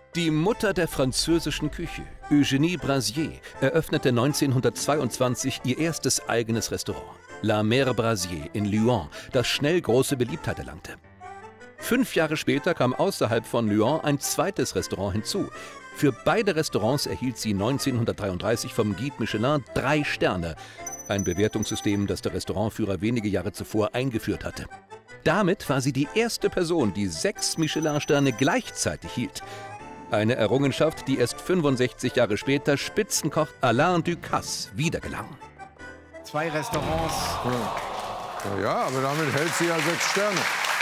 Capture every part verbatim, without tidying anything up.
Die Mutter der französischen Küche, Eugénie Brazier, eröffnete neunzehnhundertzweiundzwanzig ihr erstes eigenes Restaurant, La Mère Brazier in Lyon, das schnell große Beliebtheit erlangte. Fünf Jahre später kam außerhalb von Lyon ein zweites Restaurant hinzu. Für beide Restaurants erhielt sie neunzehnhundertdreiunddreißig vom Guide Michelin drei Sterne, ein Bewertungssystem, das der Restaurantführer wenige Jahre zuvor eingeführt hatte. Damit war sie die erste Person, die sechs Michelin-Sterne gleichzeitig hielt. Eine Errungenschaft, die erst fünfundsechzig Jahre später Spitzenkoch Alain Ducasse wieder gelang. Zwei Restaurants. Ja. Ja, aber damit hält sie ja sechs Sterne.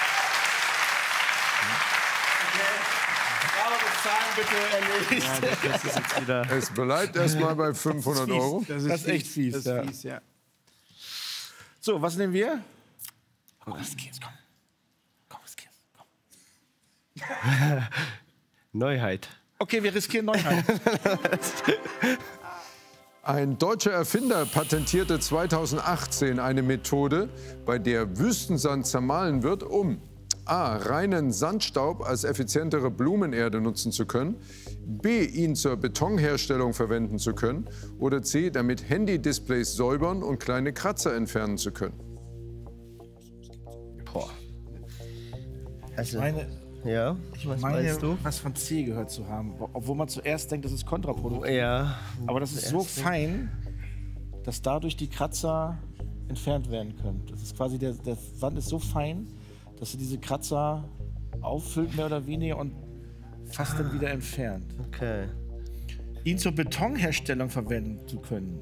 Bitte erledigt. Ja, das ist jetzt wieder es bleibt erstmal bei fünfhundert Euro. Das ist, das ist echt fies. Das ist ja. fies ja. So, was nehmen wir? Oh, riskier's, komm. Komm, riskier's, komm. Neuheit. Okay, wir riskieren Neuheit. Ein deutscher Erfinder patentierte zweitausendachtzehn eine Methode, bei der Wüstensand zermahlen wird, um a. reinen Sandstaub als effizientere Blumenerde nutzen zu können, b. ihn zur Betonherstellung verwenden zu können oder c. damit Handy-Displays säubern und kleine Kratzer entfernen zu können. Boah. Also, meine, ja, was meine, meinst du? Was von C gehört zu haben, obwohl man zuerst denkt, das ist kontraproduktiv. Ja. Aber das ist so fein, dass dadurch die Kratzer entfernt werden können. Das ist quasi, der, der Sand ist so fein, dass sie diese Kratzer auffüllt, mehr oder weniger, und fast ah. dann wieder entfernt. Okay. Ihn zur Betonherstellung verwenden zu können.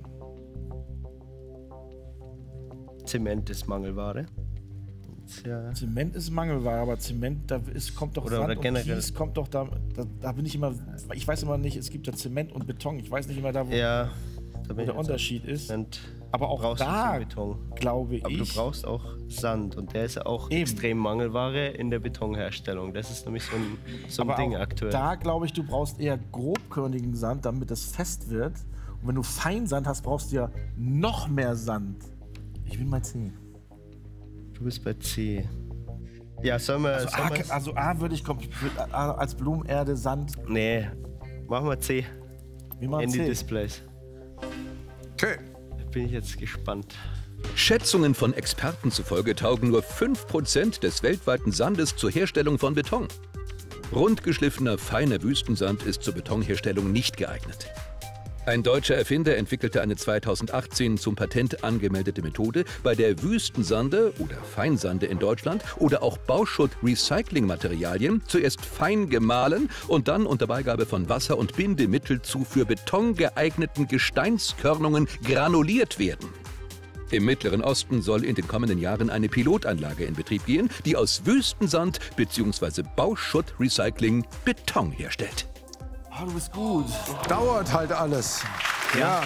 Zement ist Mangelware. Ja. Zement ist Mangelware, aber Zement, da ist, kommt doch oder, Sand oder generell. und Kies, kommt doch da, da, da bin ich immer, ich weiß immer nicht, es gibt da Zement und Beton, ich weiß nicht immer da, wo, ja, da wo der Unterschied ist. Zement. Aber auch da, glaube ich. Aber du brauchst auch Sand und der ist ja auch Eben. extrem Mangelware in der Betonherstellung. Das ist nämlich so ein, so ein Aber Ding auch aktuell. Da glaube ich, du brauchst eher grobkörnigen Sand, damit das fest wird. Und wenn du Feinsand hast, brauchst du ja noch mehr Sand. Ich bin bei C. Du bist bei C. Ja, sollen wir... Also, sollen A, also A würde ich als Blumenerde, Sand... Nee, machen wir C. Wie machen in C? die Displays. Okay. Bin ich jetzt gespannt. Schätzungen von Experten zufolge taugen nur fünf Prozent des weltweiten Sandes zur Herstellung von Beton. Rundgeschliffener, feiner Wüstensand ist zur Betonherstellung nicht geeignet. Ein deutscher Erfinder entwickelte eine zweitausendachtzehn zum Patent angemeldete Methode, bei der Wüstensande oder Feinsande in Deutschland oder auch Bauschutt-Recyclingmaterialien zuerst fein gemahlen und dann unter Beigabe von Wasser und Bindemittel zu für Beton geeigneten Gesteinskörnungen granuliert werden. Im Mittleren Osten soll in den kommenden Jahren eine Pilotanlage in Betrieb gehen, die aus Wüstensand bzw. Bauschutt-Recycling Beton herstellt. Oh, du bist gut. Dauert halt alles. Ja. ja.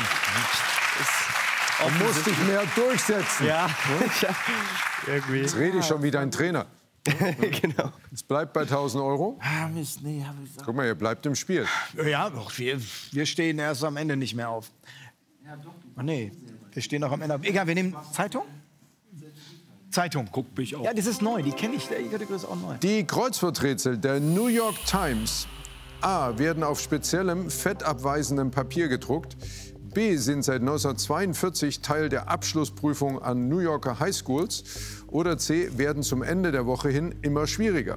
Du musst dich mehr durchsetzen. Ja. Irgendwie. Jetzt rede ich schon wie dein Trainer. Genau. Es bleibt bei tausend Euro. Ah, Mist, nee, hab ich gesagt. Guck mal, ihr bleibt im Spiel. Ja, doch, wir, wir stehen erst am Ende nicht mehr auf. Ja, doch. Oh, nee, wir stehen noch am Ende auf. Egal, wir nehmen Zeitung? Zeitung. Guck mich auch. Ja, das ist neu, die kenne ich. Die Kategorie ist auch neu. Die Kreuzworträtsel der New York Times A. werden auf speziellem, fettabweisendem Papier gedruckt. B. sind seit neunzehnhundertzweiundvierzig Teil der Abschlussprüfung an New Yorker Highschools. Oder C. werden zum Ende der Woche hin immer schwieriger.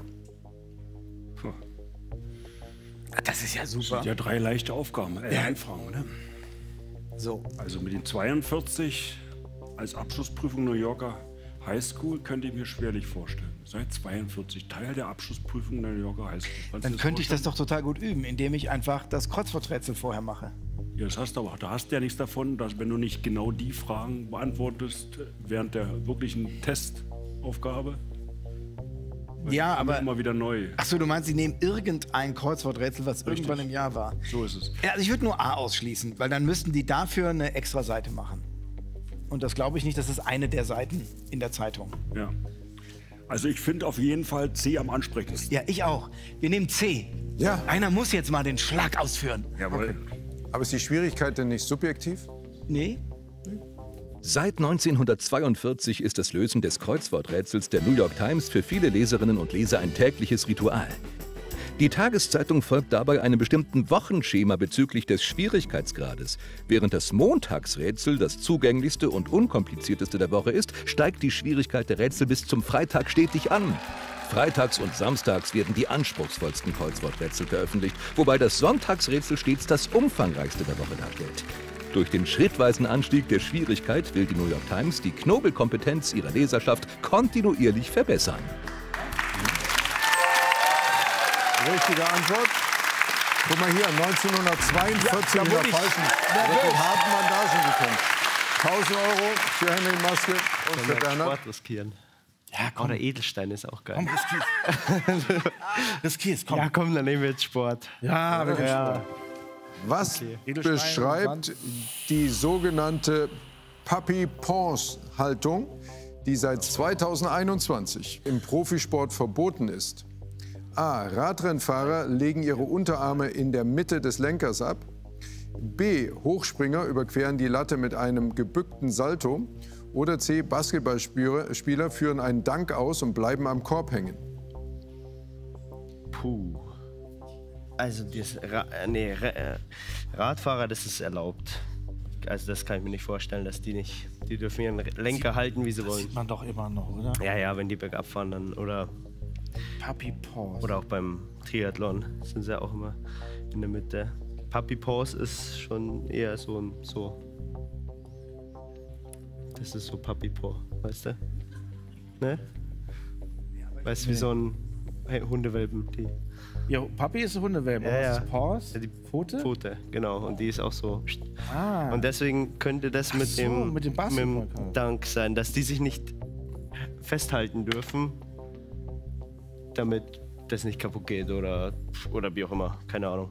Das ist ja super. Das sind ja drei leichte Aufgaben, äh, Ja. Anfragen, oder? So. Also mit den zweiundvierzig als Abschlussprüfung New Yorker Highschool könnte ich mir schwerlich vorstellen. Seit zweiundvierzig Teil der Abschlussprüfung der New Yorker Highschool. Kannst Dann du könnte ich das vorstellen? doch total gut üben, indem ich einfach das Kreuzworträtsel vorher mache. Ja, das hast du aber. Da hast du ja nichts davon, dass wenn du nicht genau die Fragen beantwortest während der wirklichen Testaufgabe. Weil Ja, die kommen aber- immer wieder neu. Achso, du meinst, sie nehmen irgendein Kreuzworträtsel, was Richtig. irgendwann im Jahr war. So ist es. Ja, also ich würde nur A ausschließen, weil dann müssten die dafür eine extra Seite machen. Und das glaube ich nicht, das ist eine der Seiten in der Zeitung. Ja. Also ich finde auf jeden Fall C am ansprechendsten. Ja, ich auch. Wir nehmen C. Ja. Einer muss jetzt mal den Schlag ausführen. Jawohl. Aber ist die Schwierigkeit denn nicht subjektiv? Nee? Seit neunzehnhundertzweiundvierzig ist das Lösen des Kreuzworträtsels der New York Times für viele Leserinnen und Leser ein tägliches Ritual. Die Tageszeitung folgt dabei einem bestimmten Wochenschema bezüglich des Schwierigkeitsgrades. Während das Montagsrätsel das zugänglichste und unkomplizierteste der Woche ist, steigt die Schwierigkeit der Rätsel bis zum Freitag stetig an. Freitags und samstags werden die anspruchsvollsten Kreuzworträtsel veröffentlicht, wobei das Sonntagsrätsel stets das umfangreichste der Woche darstellt. Durch den schrittweisen Anstieg der Schwierigkeit will die New York Times die Knobelkompetenz ihrer Leserschaft kontinuierlich verbessern. Richtige Antwort. Guck mal hier, neunzehnhundertzweiundvierzig Ja, in da der wurde ich falschen, nervös. mit harten Bandagen gekämpft. tausend Euro für Henning Maske und für Bernhard. Sport riskieren. Ja, komm, Oder Edelstein ist auch geil. komm, riskier's. Riskier's, komm. Ja, komm, dann nehmen wir jetzt Sport. Ja, wirklich. Ja. Was Edelstein, beschreibt Sand. die sogenannte Puppy-Paws-Haltung, die seit zweitausendeinundzwanzig im Profisport verboten ist? A. Radrennfahrer legen ihre Unterarme in der Mitte des Lenkers ab. B. Hochspringer überqueren die Latte mit einem gebückten Salto. Oder C. Basketballspieler Spieler führen einen Dank aus und bleiben am Korb hängen. Puh. Also das Ra äh, nee, Ra äh, Radfahrer, das ist erlaubt. Also das kann ich mir nicht vorstellen, dass die nicht, die dürfen ihren Lenker halten, wie sie wollen. Sieht man doch immer noch, oder? Ja, ja, wenn die bergab fahren dann oder Puppy Paws. oder auch beim Triathlon sind sie auch immer in der Mitte. Puppy Paws ist schon eher so ein so. Das ist so Puppy Paw, weißt du? Ne? Weißt du, wie so ein hey, Hundewelpen, die Ja, Puppy ist ein Hundewelpen. Ja, Was ja. ist Paws? Ja, die Pfote? Pfote, genau. Und die ist auch so. Ah. Und deswegen könnte das mit so, dem, mit dem Basketball. Dank sein, dass die sich nicht festhalten dürfen, damit das nicht kaputt geht oder, oder wie auch immer. Keine Ahnung.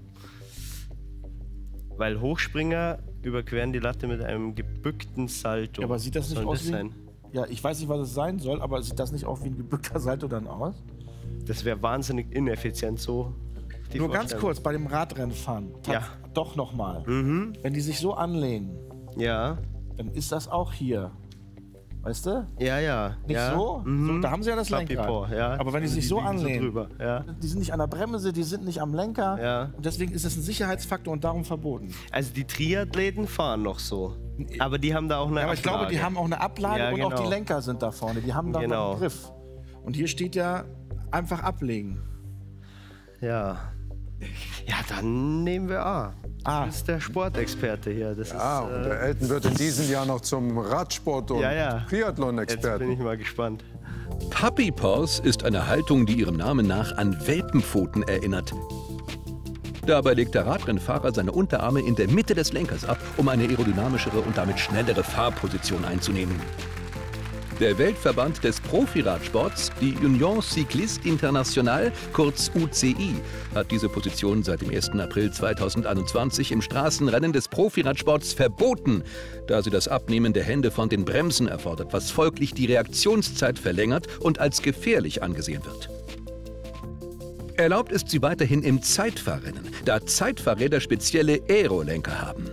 Weil Hochspringer überqueren die Latte mit einem gebückten Salto. Ja, aber sieht das nicht Soll aus das wie... sein? Ja, ich weiß nicht, was es sein soll, aber sieht das nicht auch wie ein gebückter Salto dann aus? Das wäre wahnsinnig ineffizient so. die Nur ganz Vorstellung. kurz, bei dem Radrennenfahren. Ja. Tats- Doch nochmal. Mhm. Wenn die sich so anlehnen, Ja, dann ist das auch hier. Weißt du? ja, ja. Nicht ja. so? Mhm. so? Da haben sie ja das Lenkrad. Papipo, ja. Aber wenn die Also sich so liegen anlehnen, drüber. Ja. die sind nicht an der Bremse, die sind nicht am Lenker. Ja. Und deswegen ist das ein Sicherheitsfaktor und darum verboten. Also die Triathleten fahren noch so. Aber die haben da auch eine Ja, aber ich glaube, die Ablage. haben auch eine Ablage Ja, und auch genau. die Lenker sind da vorne. Die haben da Genau. noch einen Griff. Und hier steht ja einfach ablegen. Ja. Ja, dann nehmen wir A. A. Das ist der Sportexperte hier. Das Ah, ist, und äh, der Elton wird in diesem Jahr noch zum Radsport- und Ja, ja. Jetzt bin Triathlon-Experten. ich mal gespannt. Puppy Paws ist eine Haltung, die ihrem Namen nach an Welpenpfoten erinnert. Dabei legt der Radrennfahrer seine Unterarme in der Mitte des Lenkers ab, um eine aerodynamischere und damit schnellere Fahrposition einzunehmen. Der Weltverband des Profiradsports, die Union Cycliste Internationale, kurz U C I, hat diese Position seit dem ersten April zweitausendeinundzwanzig im Straßenrennen des Profiradsports verboten, da sie das Abnehmen der Hände von den Bremsen erfordert, was folglich die Reaktionszeit verlängert und als gefährlich angesehen wird. Erlaubt ist sie weiterhin im Zeitfahrrennen, da Zeitfahrräder spezielle Aerolenker haben.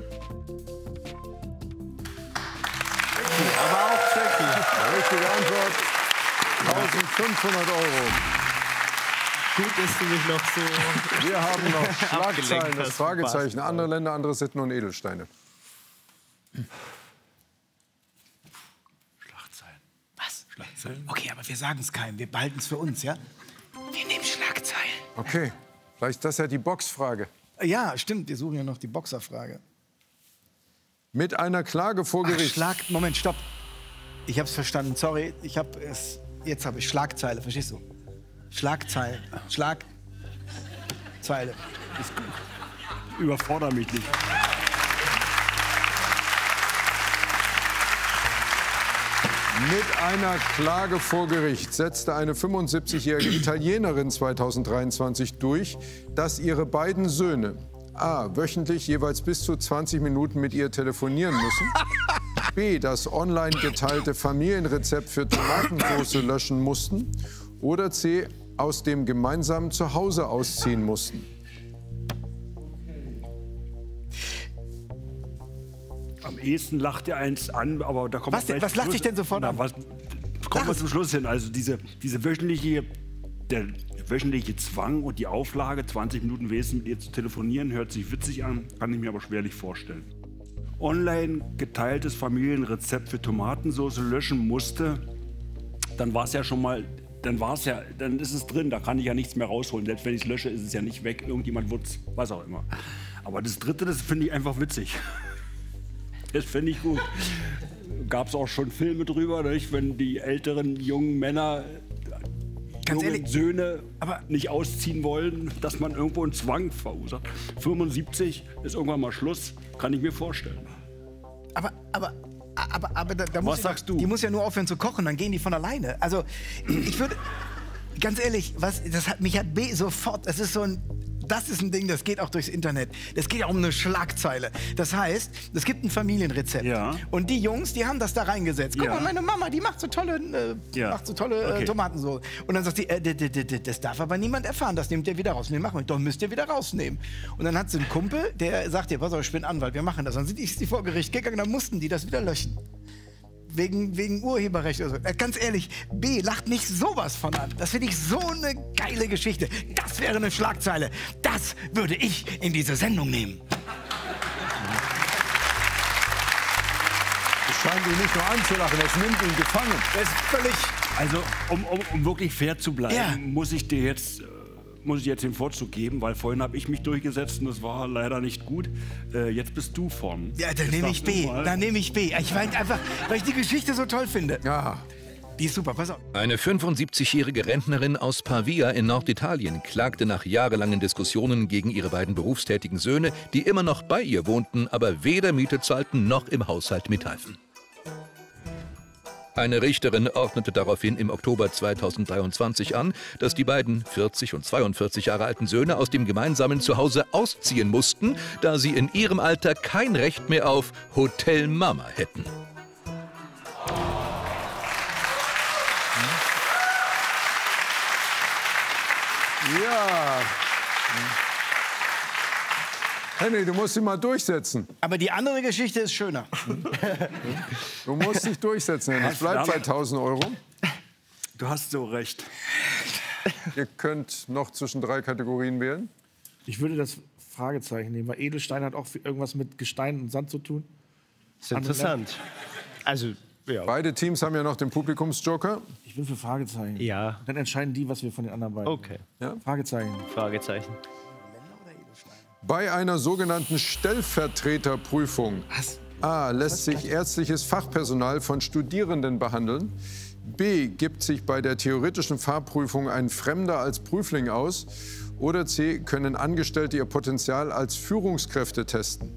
Aber auch tricky. Richtige Antwort. eintausendfünfhundert Euro. Gut, dass du mich noch so... Wir haben noch Schlagzeilen, Abgelenkt das hast, Fragezeichen. Basketball. Andere Länder, andere Sitten und Edelsteine. Schlagzeilen. Was? Schlagzeilen? Okay, aber wir sagen es keinem. Wir behalten es für uns, ja? Wir nehmen Schlagzeilen. Okay, vielleicht ist das ja die Boxfrage. Ja, stimmt. Wir suchen ja noch die Boxerfrage. Mit einer Klage vor Ach, Gericht. Schlag... Moment, stopp. Ich hab's verstanden. Sorry, ich hab es... Jetzt habe ich Schlagzeile, verstehst du? Schlagzeile. Schlagzeile. Ist gut. Überfordere mich nicht. Mit einer Klage vor Gericht setzte eine fünfundsiebzigjährige Italienerin zweitausenddreiundzwanzig durch, dass ihre beiden Söhne a. wöchentlich jeweils bis zu zwanzig Minuten mit ihr telefonieren müssen, b. das online geteilte Familienrezept für Tomatensauce löschen mussten oder c. aus dem gemeinsamen Zuhause ausziehen mussten. Am ehesten lacht ihr eins an, aber da kommt Was denn? Was lacht dich denn sofort Na, an? was, kommt man zum Schluss hin. Also diese, diese wöchentliche, der wöchentliche Zwang und die Auflage, zwanzig Minuten wenigstens mit ihr zu telefonieren, hört sich witzig an, kann ich mir aber schwerlich vorstellen. Online geteiltes Familienrezept für Tomatensauce löschen musste, dann war es ja schon mal, dann war es ja, dann ist es drin, da kann ich ja nichts mehr rausholen. Selbst wenn ich es lösche, ist es ja nicht weg, irgendjemand wird es, was auch immer. Aber das Dritte, das finde ich einfach witzig. Das finde ich gut. Gab es auch schon Filme drüber, nicht? Wenn die älteren jungen Männer, Ganz junge ehrlich, Söhne aber- nicht ausziehen wollen, dass man irgendwo einen Zwang verursacht. fünfundsiebzig ist irgendwann mal Schluss, kann ich mir vorstellen. Aber, aber, aber, aber da, da muss Was ich- sagst du? Die muss ja nur aufhören zu kochen, dann gehen die von alleine. Also, ich würde, ganz ehrlich, was, das hat mich hat B sofort, das ist so ein, das ist ein Ding, das geht auch durchs Internet. Das geht ja um eine Schlagzeile. Das heißt, es gibt ein Familienrezept. Ja. Und die Jungs, die haben das da reingesetzt. Guck Ja. mal, meine Mama, die macht so tolle, äh, Ja. macht so tolle äh, Okay. Tomatensoße. Und dann sagt sie, äh, d- d- d- d- das darf aber niemand erfahren, das nehmt ihr wieder raus. Nee, machen wir, doch müsst ihr wieder rausnehmen. Und dann hat sie einen Kumpel, der sagt ihr, pass auf, ich bin Anwalt, wir machen das. Dann sind die, ist die vor Gericht gegangen, dann mussten die das wieder löschen. Wegen, wegen Urheberrecht oder so. Äh, Ganz ehrlich, B lacht mich sowas von an. Das finde ich so eine geile Geschichte. Das wäre eine Schlagzeile. Das würde ich in diese Sendung nehmen. Es scheint ihn nicht nur anzulachen, es nimmt ihn gefangen. Das ist völlig... Also, um, um, um wirklich fair zu bleiben, Ja. muss ich dir jetzt, äh, muss ich jetzt den Vorzug geben, weil vorhin habe ich mich durchgesetzt und das war leider nicht gut. Äh, jetzt bist du vorn. Ja, dann Jetzt nehme ich darfst du B. mal- Dann nehme ich B. Ich meine einfach, weil ich die Geschichte so toll finde. Ja, Die ist super, pass auf. Eine fünfundsiebzigjährige Rentnerin aus Pavia in Norditalien klagte nach jahrelangen Diskussionen gegen ihre beiden berufstätigen Söhne, die immer noch bei ihr wohnten, aber weder Miete zahlten noch im Haushalt mithalfen. Eine Richterin ordnete daraufhin im Oktober zweitausenddreiundzwanzig an, dass die beiden vierzig und zweiundvierzig Jahre alten Söhne aus dem gemeinsamen Zuhause ausziehen mussten, da sie in ihrem Alter kein Recht mehr auf Hotel Mama hätten. ja. Henry, du musst dich mal durchsetzen. Aber die andere Geschichte ist schöner. Du musst dich durchsetzen, Henry. Es bleibt bei tausend Euro. Du hast so recht. Ihr könnt noch zwischen drei Kategorien wählen. Ich würde das Fragezeichen nehmen, weil Edelstein hat auch irgendwas mit Gestein und Sand zu tun. Das ist interessant. Also, ja. Beide Teams haben ja noch den Publikumsjoker. Ich bin für Fragezeichen. Ja. Dann entscheiden die, was wir von den anderen beiden. Okay. Fragezeichen. Fragezeichen. Bei einer sogenannten Stellvertreterprüfung A. lässt sich ärztliches Fachpersonal von Studierenden behandeln. B. gibt sich bei der theoretischen Fahrprüfung ein Fremder als Prüfling aus. Oder C. können Angestellte ihr Potenzial als Führungskräfte testen.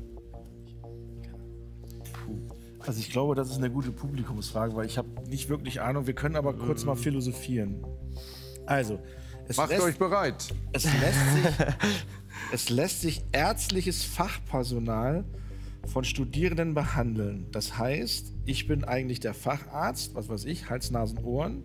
Also ich glaube, das ist eine gute Publikumsfrage, weil ich habe nicht wirklich Ahnung. Wir können aber kurz mal philosophieren. Also, es Macht lässt, euch bereit. es lässt sich, es lässt sich ärztliches Fachpersonal von Studierenden behandeln. Das heißt, ich bin eigentlich der Facharzt, was weiß ich, Hals, Nasen, Ohren.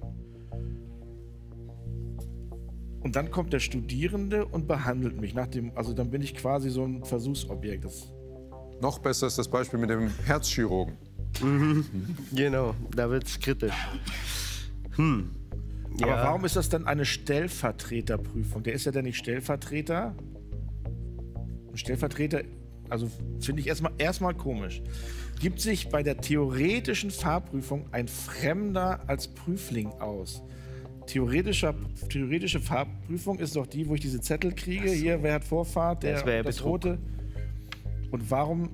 Und dann kommt der Studierende und behandelt mich. Nach dem, also dann bin ich quasi so ein Versuchsobjekt. Das, Noch besser ist das Beispiel mit dem Herzchirurgen. Genau, da wird's kritisch. Hm. aber Ja. warum ist das dann eine Stellvertreterprüfung? Der ist ja dann nicht Stellvertreter. Ein Stellvertreter, also finde ich erstmal erstmal komisch. Gibt sich bei der theoretischen Fahrprüfung ein Fremder als Prüfling aus? Theoretischer, theoretische Fahrprüfung ist doch die, wo ich diese Zettel kriege. Hier, wer hat Vorfahrt? Der, Das wär ja das Betrug. Rote. Und warum?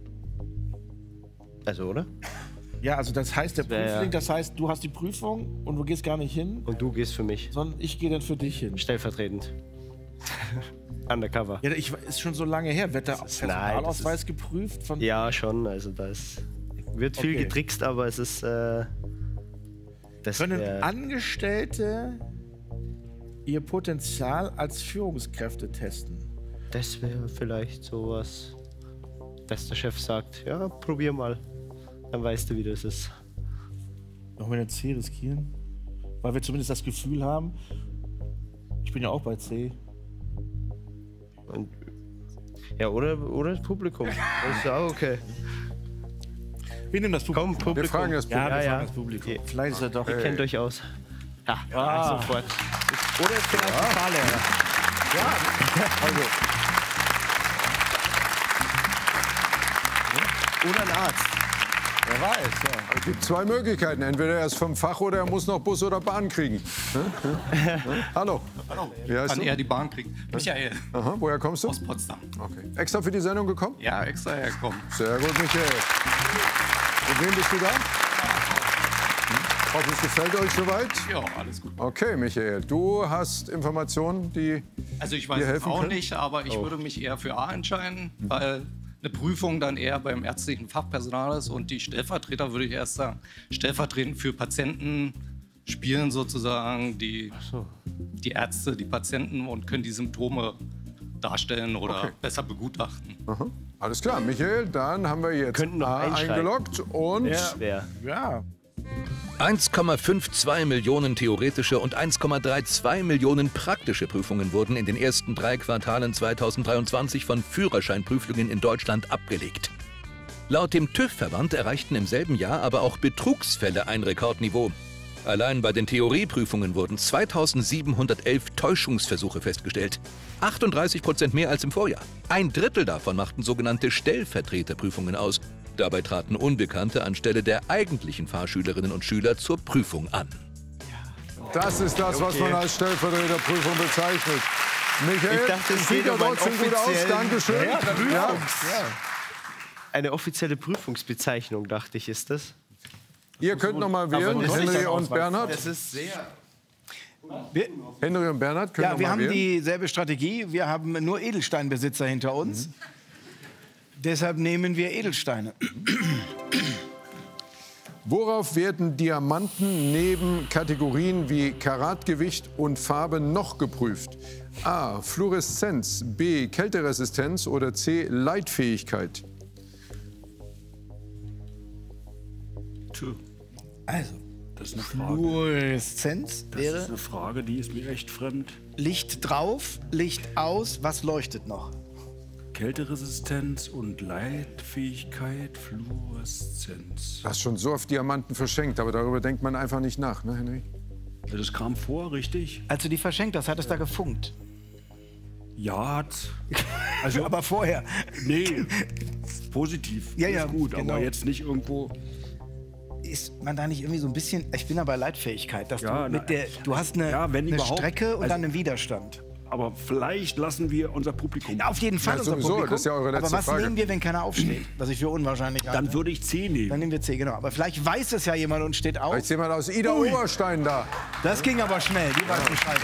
Also, oder? Ja, also das heißt der wär ja- Prüfling, das heißt, du hast die Prüfung und du gehst gar nicht hin, Und du gehst für mich. sondern ich gehe dann für dich hin. Stellvertretend. Undercover. Ja, ich, ist schon so lange her. Wird der ist- Personalausweis nein, das geprüft? Von, Ja, schon. Also, das wird viel Okay. getrickst, aber es ist. Äh, das Können wär- Angestellte ihr Potenzial als Führungskräfte testen? Das wäre vielleicht sowas, dass der Chef sagt: Ja, probier mal. Dann weißt du, wie das ist. Noch mal eine C riskieren? Weil wir zumindest das Gefühl haben, ich bin ja auch bei C. Und, ja, oder, oder das Publikum. Das ist auch okay. Wir nehmen das Publikum. Komm, Publikum. Wir fragen das Ja, wir Ja, fragen ja. das Publikum. Ihr- Vielleicht ist er doch. Ihr kennt euch aus. Ja, Ah. sofort. Oder vielleicht ja. ein Fahrlehrer. Ja, also. Oder ein Arzt. Wer weiß, ja. Es gibt zwei Möglichkeiten. Entweder er ist vom Fach oder er muss noch Bus oder Bahn kriegen. Hallo. Hallo. Wie heißt Kann du? er die Bahn kriegen? Michael. Aha, woher kommst du? Aus Potsdam. Okay. Extra für die Sendung gekommen? Ja, extra hergekommen. Sehr gut, Michael. Mit wem bist du da? Hm? Hoffe, es gefällt euch soweit? Ja, alles gut. Okay, Michael, du hast Informationen, die Also ich dir weiß es helfen auch können? nicht, aber ich Oh. würde mich eher für A entscheiden, weil eine Prüfung dann eher beim ärztlichen Fachpersonal ist und die Stellvertreter, würde ich erst sagen, stellvertretend für Patienten spielen sozusagen die, die Ärzte, die Patienten und können die Symptome darstellen oder Okay. besser begutachten. Aha. Alles klar, Michael, dann haben wir jetzt Könnten noch A einsteigen. eingeloggt und Wer? Ja. eins Komma zweiundfünfzig Millionen theoretische und eins Komma zweiunddreißig Millionen praktische Prüfungen wurden in den ersten drei Quartalen zweitausenddreiundzwanzig von Führerscheinprüflingen in Deutschland abgelegt. Laut dem TÜV-Verband erreichten im selben Jahr aber auch Betrugsfälle ein Rekordniveau. Allein bei den Theorieprüfungen wurden zweitausendsiebenhundertelf Täuschungsversuche festgestellt. achtunddreißig Prozent mehr als im Vorjahr. Ein Drittel davon machten sogenannte Stellvertreterprüfungen aus. Dabei traten Unbekannte anstelle der eigentlichen Fahrschülerinnen und Schüler zur Prüfung an. das ist das, was man als Stellvertreterprüfung bezeichnet. Michael, Ich dachte, es sieht geht ja um einen trotzdem gut aus. offiziellen- Dankeschön. Ja, Ja. Eine offizielle Prüfungsbezeichnung, dachte ich, ist das. Ihr könnt noch mal wählen, muss ich Henry dann und ausweisen? Bernhard. Das ist sehr. Wir, Henry und Bernhard können ja, noch wir mal haben wählen. dieselbe Strategie. Wir haben nur Edelsteinbesitzer hinter uns. Deshalb nehmen wir Edelsteine. Worauf werden Diamanten neben Kategorien wie Karatgewicht und Farbe noch geprüft? A. Fluoreszenz, B. Kälteresistenz oder C. Leitfähigkeit? Also, Das ist eine Frage. Fluoreszenz Das ist wäre eine Frage, die ist mir echt fremd. Licht drauf, Licht aus. Was leuchtet noch? Kälteresistenz und Leitfähigkeit, Fluoreszenz. Du hast schon so oft Diamanten verschenkt, aber darüber denkt man einfach nicht nach, ne, Henry? Das kam vor, richtig? Als du die verschenkt hast, hat es da gefunkt. Ja, hat's. Also, aber vorher. Nee, positiv. Ja, ist ja, gut, genau. aber jetzt nicht irgendwo. Ist man da nicht irgendwie so ein bisschen. Ich bin da bei Leitfähigkeit, dass Ja, du mit na, der. Du hast eine, ja, wenn eine überhaupt. Strecke und Also- dann einen Widerstand. Aber vielleicht lassen wir unser Publikum. Ja, auf jeden Fall Ja, unser sowieso, Publikum. das ist ja eure letzte aber was Frage. nehmen wir, wenn keiner aufsteht? Was ich für unwahrscheinlich halte. Dann würde ich C nehmen. Dann nehmen wir C, genau. Aber vielleicht weiß es ja jemand und steht auf. Vielleicht ist jemand aus Ida Ui. Oberstein da. Das ging aber schnell. Die weiß Bescheid.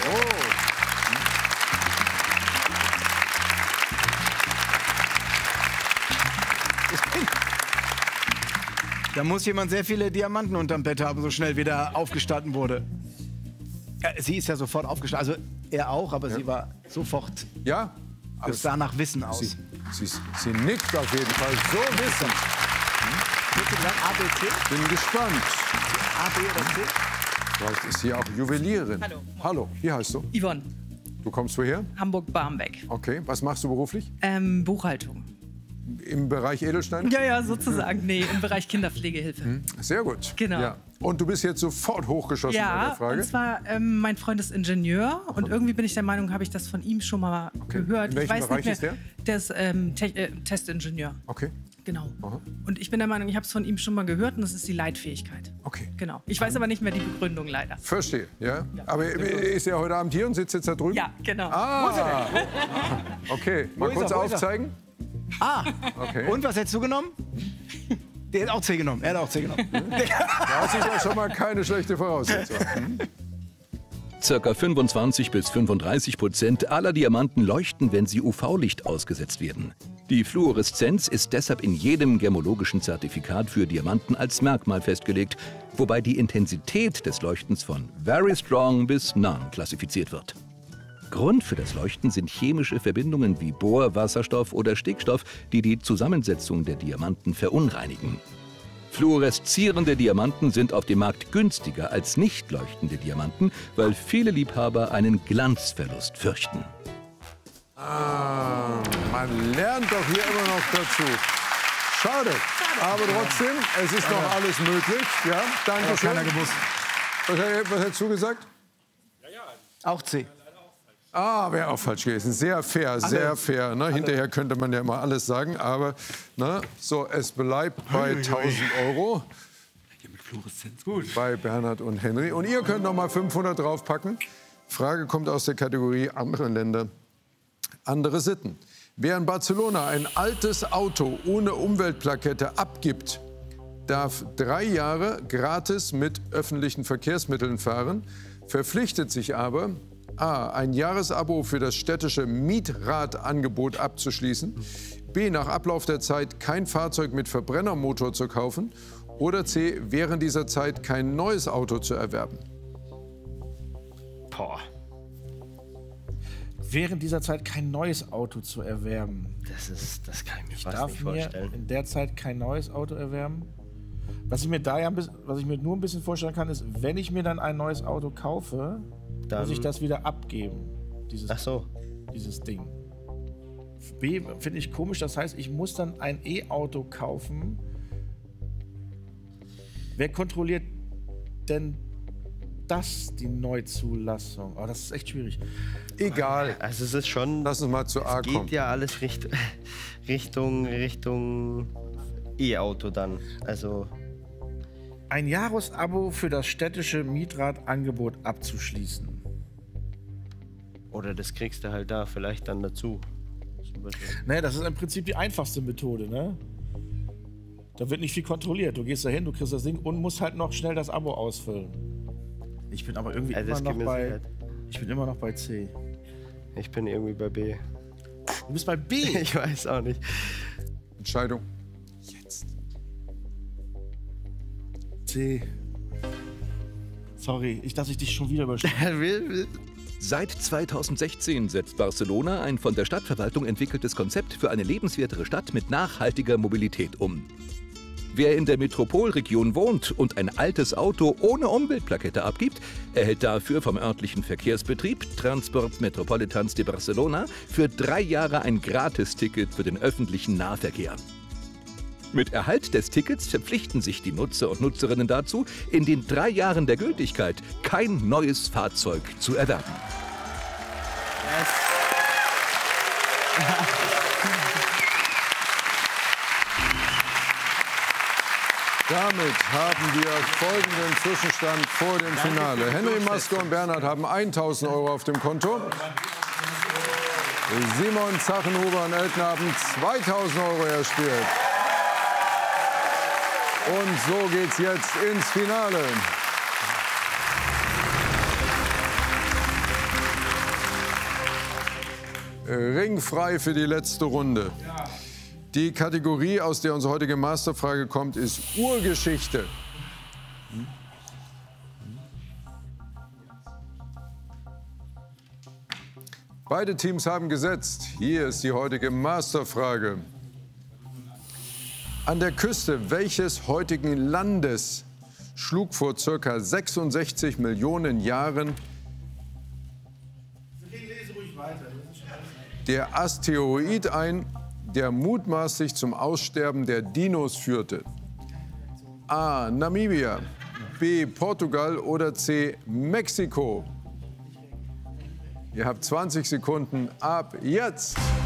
Da muss jemand sehr viele Diamanten unterm Bett haben, so schnell wie der aufgestanden wurde. Ja, sie ist ja sofort aufgestanden. Also er auch, aber sie war sofort. Ja? Das sah nach Wissen aus. Sie, sie, sie nickt auf jeden Fall. So wissend. Bitte dann A, B, C? Bin gespannt. A, B oder C? Vielleicht ist sie auch Juwelierin. Hallo. Hallo, wie heißt du? Yvonne, Du kommst woher? Hamburg-Barmbek. Okay, was machst du beruflich? Ähm, Buchhaltung. Im Bereich Edelsteine? Ja, ja, sozusagen. Nee, im Bereich Kinderpflegehilfe. Sehr gut. Genau. Ja. Und du bist jetzt sofort hochgeschossen bei Ja, der Frage? und zwar, ähm, mein Freund ist Ingenieur und irgendwie bin ich der Meinung, habe ich das von ihm schon mal gehört. In welchem ich weiß Bereich nicht mehr. ist der ist ähm, Te äh, Testingenieur. Okay, Genau. Und ich bin der Meinung, ich habe es von ihm schon mal gehört und das ist die Leitfähigkeit. okay. Genau. Ich weiß aber nicht mehr die Begründung leider. Verstehe, ja. Aber ist er heute Abend hier und sitzt jetzt da drüben? Ja, genau. Ah, okay. Mal ist kurz er? Wo ist er? aufzeigen. Ah, Okay. und was hättest du genommen? Der hat auch C genommen. Er hat auch C genommen. Das ist ja schon mal keine schlechte Voraussetzung. Hm? Circa fünfundzwanzig bis fünfunddreißig Prozent aller Diamanten leuchten, wenn sie U V-Licht ausgesetzt werden. Die Fluoreszenz ist deshalb in jedem gemmologischen Zertifikat für Diamanten als Merkmal festgelegt, wobei die Intensität des Leuchtens von Very Strong bis None klassifiziert wird. Grund für das Leuchten sind chemische Verbindungen wie Bor, Wasserstoff oder Stickstoff, die die Zusammensetzung der Diamanten verunreinigen. Fluoreszierende Diamanten sind auf dem Markt günstiger als nicht leuchtende Diamanten, weil viele Liebhaber einen Glanzverlust fürchten. Ah, man lernt doch hier immer noch dazu. Schade. Aber trotzdem, es ist noch alles möglich. Ja, danke schön. Keiner gewusst. Was, was hättest du gesagt? Auch C. Ah, wäre auch falsch gewesen. Sehr fair, sehr Alle. fair. Ne? Hinterher könnte man ja immer alles sagen, aber ne? So, es bleibt bei tausend Euro. Gut. Bei Bernhard und Henry. Und ihr könnt noch mal fünfhundert draufpacken. Frage kommt aus der Kategorie andere Länder, andere Sitten. Wer in Barcelona ein altes Auto ohne Umweltplakette abgibt, darf drei Jahre gratis mit öffentlichen Verkehrsmitteln fahren, verpflichtet sich aber, a. ein Jahresabo für das städtische Mietradangebot abzuschließen, b. nach Ablauf der Zeit kein Fahrzeug mit Verbrennermotor zu kaufen oder c. während dieser Zeit kein neues Auto zu erwerben. Boah, Während dieser Zeit kein neues Auto zu erwerben. das ist, das kann ich mir Ich fast darf nicht mir vorstellen. in der Zeit kein neues Auto erwerben. Was ich mir da ja ein bisschen, was ich mir nur ein bisschen vorstellen kann, ist, wenn ich mir dann ein neues Auto kaufe, Dann- muss ich das wieder abgeben. Dieses, Ach so. dieses Ding. B finde ich komisch, das heißt, ich muss dann ein E-Auto kaufen. Wer kontrolliert denn das, die Neuzulassung? Oh, das ist echt schwierig. Egal. Also es ist schon, Lass uns mal zu A geht kommen. ja alles Richt Richtung, Richtung E-Auto dann. Also Ein Jahresabo für das städtische Mietradangebot abzuschließen. oder das kriegst du halt da vielleicht dann dazu. Zum Beispiel. Naja, das ist im Prinzip die einfachste Methode, ne? Da wird nicht viel kontrolliert. Du gehst da hin, du kriegst das Ding und musst halt noch schnell das Abo ausfüllen. Ich bin aber irgendwie Also das immer noch gibt mir bei. Sicherheit. Ich bin immer noch bei C. Ich bin irgendwie bei B. Du bist bei B. Ich weiß auch nicht. Entscheidung jetzt. C. Sorry, ich, dass ich dich schon wieder überstimme. Seit zweitausendsechzehn setzt Barcelona ein von der Stadtverwaltung entwickeltes Konzept für eine lebenswertere Stadt mit nachhaltiger Mobilität um. Wer in der Metropolregion wohnt und ein altes Auto ohne Umweltplakette abgibt, erhält dafür vom örtlichen Verkehrsbetrieb Transports Metropolitans de Barcelona für drei Jahre ein Gratisticket für den öffentlichen Nahverkehr. Mit Erhalt des Tickets verpflichten sich die Nutzer und Nutzerinnen dazu, in den drei Jahren der Gültigkeit kein neues Fahrzeug zu erwerben. Damit haben wir folgenden Zwischenstand vor dem Finale. Henry Maske und Bernhard haben tausend Euro auf dem Konto. Simon Zachenhuber und Elton haben zweitausend Euro erspielt. Und so geht's jetzt ins Finale. Ringfrei für die letzte Runde. Die Kategorie, aus der unsere heutige Masterfrage kommt, ist Urgeschichte. Beide Teams haben gesetzt. Hier ist die heutige Masterfrage. An der Küste welches heutigen Landes schlug vor ca. sechsundsechzig Millionen Jahren der Asteroid ein, der mutmaßlich zum Aussterben der Dinos führte? A. Namibia, B. Portugal oder C. Mexiko? Ihr habt zwanzig Sekunden ab jetzt.